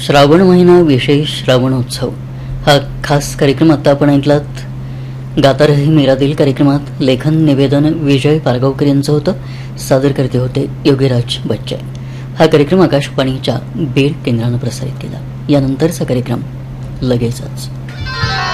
श्रावण महिना विशेष श्रावणोत्सव हा खास कार्यक्रम आता आपण ऐकलात. गाता रही मेरा दिल कार्यक्रमात लेखन निवेदन विजय पारगावकर यांचं होतं. सादर करते होते योगीराज बच्चे. हा कार्यक्रम आकाशवाणीच्या बीड केंद्रानं प्रसारित केला. यानंतरचा कार्यक्रम लगेचच.